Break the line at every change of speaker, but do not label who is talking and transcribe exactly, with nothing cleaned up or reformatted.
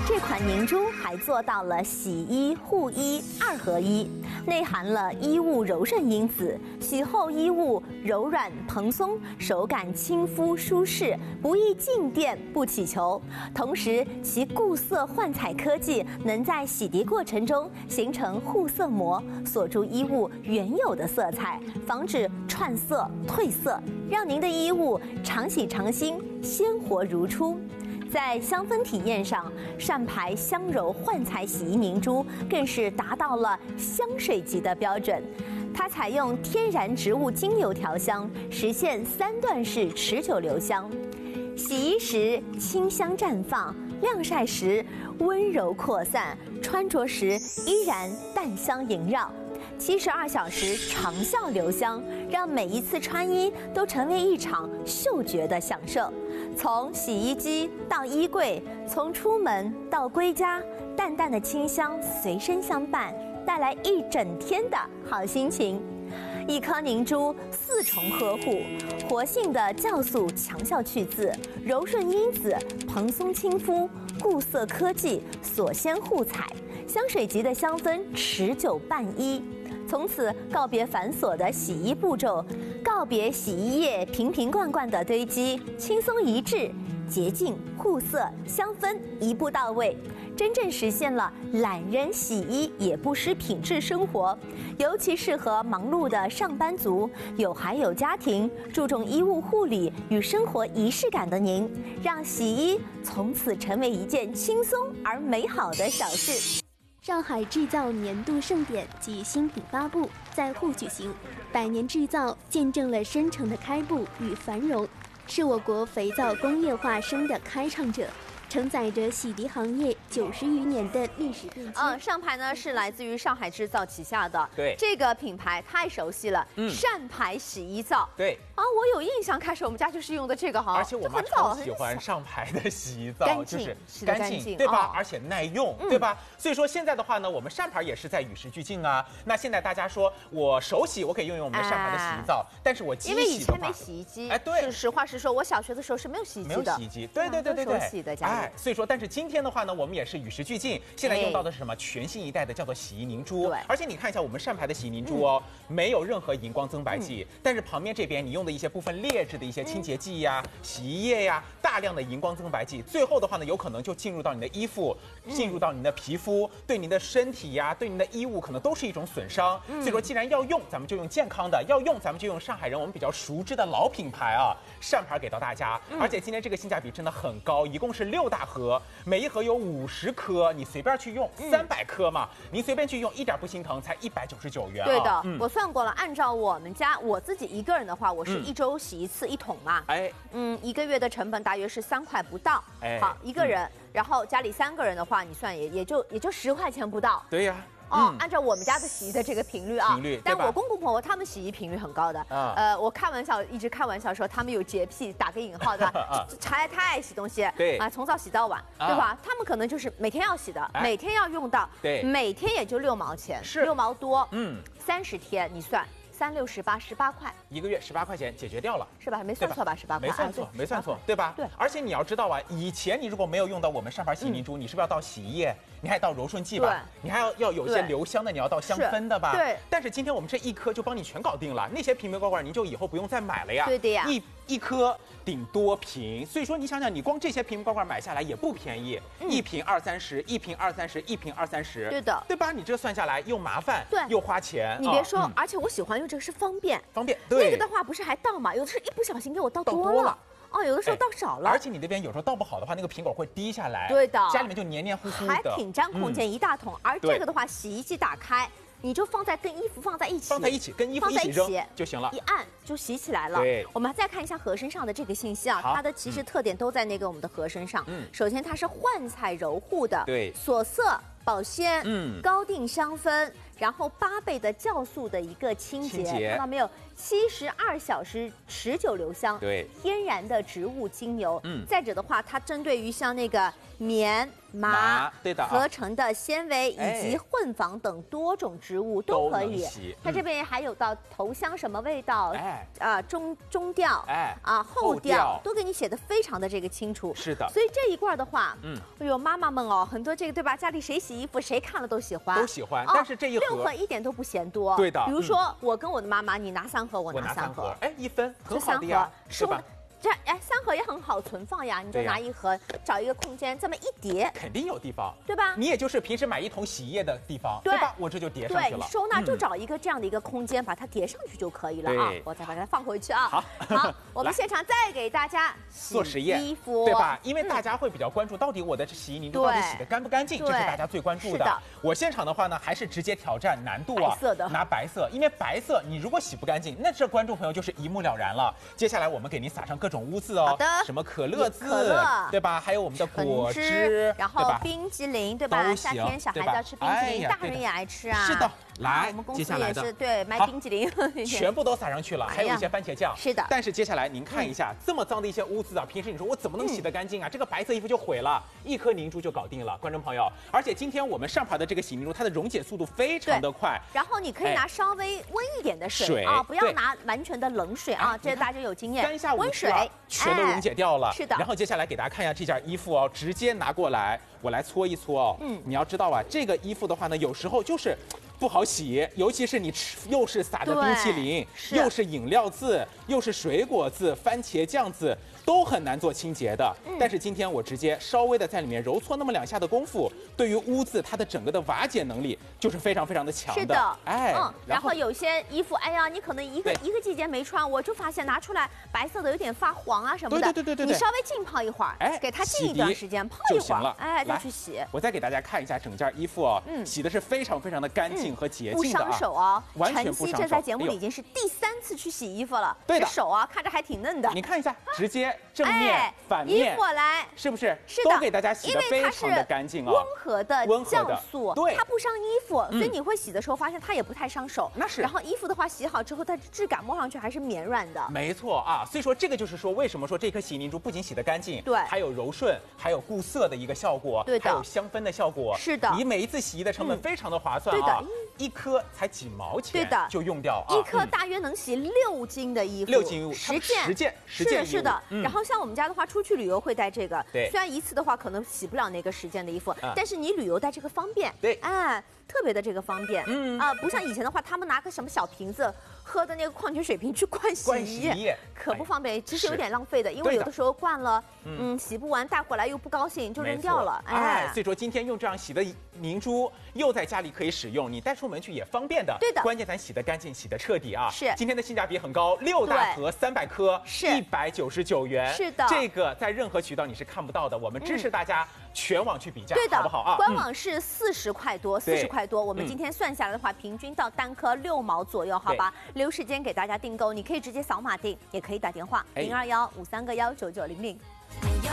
这款凝珠还做到了洗衣护衣二合一，内含了衣物柔顺因子，洗后衣物柔软蓬松，手感亲肤舒适，不易静电不起球。同时，其固色焕彩科技能在洗涤过程中形成护色膜，锁住衣物原有的色彩，防止串色褪色，让您的衣物常洗常新，鲜活如初。在香氛体验上，善牌香柔焕彩洗衣凝珠更是达到了香水级的标准。它采用天然植物精油调香，实现三段式持久留香。洗衣时清香绽放，晾晒时温柔扩散，穿着时依然淡香萦绕。七十二小时长效留香，让每一次穿衣都成为一场嗅觉的享受。从洗衣机到衣柜，从出门到归家，淡淡的清香随身相伴，带来一整天的好心情。一颗凝珠四重呵护，活性的酵素强效去渍，柔顺因子蓬松亲肤，固色科技锁鲜护彩，香水级的香氛持久伴衣。从此告别繁琐的洗衣步骤，告别洗衣液瓶瓶罐罐的堆积，轻松一致，洁净护色香氛一步到位，真正实现了懒人洗衣也不失品质生活。尤其适合忙碌的上班族、有孩有家庭、注重衣物护理与生活仪式感的您，让洗衣从此成为一件轻松而美好的小事。
上海制造年度盛典及新品发布在沪举行，百年制造见证了深城的开埠与繁荣，是我国肥皂工业化生的开创者，承载着洗涤行业九十余年的历史变迁。
嗯，上牌呢是来自于上海制造旗下的，
对
这个品牌太熟悉了，
嗯，
善牌洗衣皂。
对
啊，我有印象，开始我们家就是用的这个哈，
而且我妈
很早
超喜欢上牌的洗衣皂，
干净
就是干净，
净
对吧？
哦、
而且耐用，
嗯、
对吧？所以说现在的话呢，我们善牌也是在与时俱进啊。那现在大家说我手洗，我可以用用我们的善牌的洗衣皂，哎、但是我机洗的话，
因为以前没洗衣机，
哎，对，
是实话实说，我小学的时候是没有洗衣机的，
没有洗衣机，对对对对对，
手洗的家里。
哎，所以说，但是今天的话呢，我们也是与时俱进，现在用到的是什么？全新一代的叫做洗衣凝珠，
对，
而且你看一下我们善牌的洗衣凝珠哦，嗯、没有任何荧光增白剂，嗯、但是旁边这边你用的一些部分劣质的一些清洁剂呀、嗯、洗衣液呀，大量的荧光增白剂，最后的话呢，有可能就进入到你的衣服，进入到你的皮肤，对你的身体呀，对你的衣物可能都是一种损伤。嗯、所以说，既然要用，咱们就用健康的；要用，咱们就用上海人我们比较熟知的老品牌啊，善牌给到大家。嗯、而且今天这个性价比真的很高，一共是六大盒，每一盒有五十颗，你随便去用，三百颗嘛，您随便去用，一点不心疼，才一百九十九元、啊。
对的，嗯、我算过了，按照我们家我自己一个人的话，我是一周洗一次一桶嘛，
哎，
嗯，一个月的成本大约是三块不到，
哎，
好一个人，嗯、然后家里三个人的话，你算也也就也就十块钱不到。
对呀。
哦，嗯、按照我们家的洗衣的这个频率啊，
频率，
但我公公婆婆他们洗衣频率很高的。啊、呃，我开玩笑，一直开玩笑说他们有洁癖，打个引号的，太太爱洗东西，
对
啊，从早洗到晚，啊、对吧？他们可能就是每天要洗的，
哎、
每天要用到，
对，
每天也就六毛钱，
是
六毛多，
嗯，
三十天你算。三六十八，十八块，
一个月十八块钱解决掉了，
是吧？没算错吧？十八块，
没算错，没算错，对吧？
对。
而且你要知道啊，以前你如果没有用到我们善牌洗衣凝珠，你是不是要到洗衣液？你还到柔顺剂吧？你还要要有一些留香的，你要到香氛的吧？
对。
但是今天我们这一颗就帮你全搞定了，那些瓶瓶罐罐您就以后不用再买了呀。
对的呀。
一一颗顶多瓶，所以说你想想，你光这些瓶瓶罐罐买下来也不便宜，一瓶二三十，一瓶二三十，一瓶二三十，
对的，
对吧？你这算下来又麻烦，
对，
又花钱。
你别说，而且我喜欢用这个是方便。
方便，对，
那个的话不是还倒嘛？有的是一不小心给我倒多了，了哦，有的时候倒少了。
而且你那边有时候倒不好的话，那个瓶管会滴下来，
对的，
家里面就黏黏糊糊的，
还挺占空间，嗯、一大桶。而这个的话，洗衣机打开，你就放在跟衣服放在一起，
放在一起跟衣服一起扔就行了，
一按就洗起来了。
对，
我们再看一下盒身上的这个信息啊，它的其实特点都在那个我们的盒身上。嗯，首先它是焕彩柔护的，
对，
锁色保鲜，
嗯，
高定香氛。然后八倍的酵素的一个清洁，
清洁
看到没有？七十二小时持久留香，
对，
天然的植物精油。嗯，再者的话，它针对于像那个棉、麻
麻对的啊
合成的纤维以
哎
及混纺等多种织物都可
都能
以
洗。
它这边还有到头香什么味道，
哎
啊中中调，
哎
啊后
后调
调都给你写的非常的这个清楚。
是的
所以这一罐的话，
嗯，
哎呦妈妈们哦，很多这个对吧？家里谁洗衣服谁看了都喜欢，
都喜欢
哦
但是这一盒
六盒一点都不嫌多。
对的
比如说我跟我的妈妈，你拿三盒，我
我
拿三盒
拿三盒，，哎，一分很
这三盒
好的呀，
是
是吧？
这哎，三盒也很好存放呀，你就
对呀
拿一盒，找一个空间，这么一叠，
肯定有地方，
对吧？
你也就是平时买一桶洗衣液的地方，
对
吧？我这就叠上
对
去了。
你收纳就
嗯
找一个这样的一个空间，把它叠上去就可以了啊
对。
我再把它放回去啊。
好
好，我们
来
现场再给大家洗
做实验，
衣服，
对吧？因为
嗯
大家会比较关注，到底我的这洗衣凝珠
对
到底洗的干不干净，这是
对
大家最关注的
是的。
我现场的话呢，还是直接挑战难度啊，
白色的
拿白色，因为白色你如果洗不干净，那这观众朋友就是一目了然了。接下来我们给您撒上各种污渍哦，
好的
什么可乐渍，
可乐
对吧？还有我们的果
橙
汁，
然后
对吧？
冰激凌，对吧？
都
夏
行
天小孩子
对吧
要吃冰激凌，
哎呀对的
大人也爱吃啊。
是的来
啊我们公司
接下来的
也是对卖
好
冰激凌，
全部都撒上去了，
哎呀
还有一些番茄酱。
是的
但是接下来您看一下，这么脏的一些污渍啊，平时你说我怎么能洗得干净啊？这个白色衣服就毁了，一颗凝珠就搞定了，观众朋友。而且今天我们上盘的这个洗凝珠，它的溶解速度非常的快。
然后你可以拿稍微温一点的水
水
啊，不要
对
拿完全的冷水啊
哎，
这大家有经验。
三下五
温水
除二全都溶解掉了。
哎是的
然后接下来给大家看一下这件衣服哦，直接拿过来，我来搓一搓哦。
嗯
你要知道啊，这个衣服的话呢，有时候就是不好洗，尤其是你吃又是撒着冰淇淋，
是
又是饮料渍，又是水果渍、番茄酱渍，都很难做清洁的。
嗯
但是今天我直接稍微的在里面揉搓那么两下的功夫，对于污渍它的整个的瓦解能力就是非常非常的强的。
是的，
哎，
嗯，然后有些衣服，哎呀，你可能一个
对
一个季节没穿，我就发现拿出来白色的有点发黄啊什么的，
对对对对对
你稍微浸泡一会儿，
哎
给它浸
洗涤
一段时间，泡一会儿
就行了，
哎，再
来
去洗。
我再给大家看一下整件衣服哦，
嗯
洗的是非常非常的干净和洁
不
净的啊，
伤手哦，
完全
晨曦
不伤手。
这在节目
哎呦
里已经是第三次去洗衣服了，
对的
这手啊看着还挺嫩的。
你看一下，直接正面、
哎，
反面
衣服，来。
是不是？
是的，
都给大家洗的
因为它是
非常的干净哦。
温和的
温和的
酵素，
对
它不伤衣服，所以
嗯
你会洗的时候发现它也不太伤手。
那是
然后衣服的话，洗好之后，它质感摸上去还是绵软的。
没错啊，所以说这个就是说，为什么说这颗洗凝珠不仅洗得干净，
对
还有柔顺，还有固色的一个效果，
对的
还有香氛的效果。
是的
你每一次洗衣的成本
嗯
非常的划算
对的
啊，一颗才几毛钱，
对的
就用掉啊，
一颗
嗯
大约能洗六斤的衣服，
六斤衣物
十件，
十件十件衣物
是是的。
嗯
然后像我们家的话，出去旅游会带这个，
对
虽然一次的话可能洗不了那个十件的衣服，
嗯
但是你旅游带这个方便，
对
哎，特别的这个方便，
嗯
啊，不像以前的话，他们拿个什么小瓶子。喝的那个矿泉水瓶去灌洗
灌
衣
洗衣液
可不方便，其实有
是
点浪费的，因为
对的
有的时候灌了，
嗯
嗯，洗不完带回来又不高兴，就扔
没错
掉了，
哎，所以说今天用这样洗的凝珠，又在家里可以使用，你带出门去也方便的。
对的
关键咱洗得干净，洗得彻底啊。
是
今天的性价比很高，六大盒三百颗，
是
一百九十九元。
是的
这个在任何渠道你是看不到的，我们支持大家全网去比价，
对的，
好不好啊？嗯
官网是四十块多，四
对
十块多。我们
嗯
今天算下来的话，平均到单颗六毛左右，好吧？留时间给大家订购，你可以直接扫码订，也可以打电话
哎
零二幺五三个幺九九零零。